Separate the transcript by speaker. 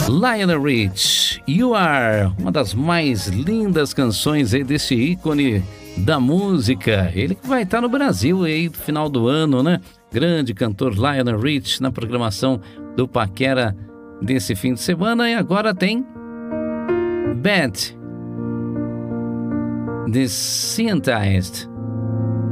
Speaker 1: Lionel Rich, You Are, uma das mais lindas canções aí desse ícone da música. Ele que vai estar no Brasil aí no final do ano, né? Grande cantor Lionel Rich na programação do Paquera desse fim de semana. E agora tem Bad, The Scientist.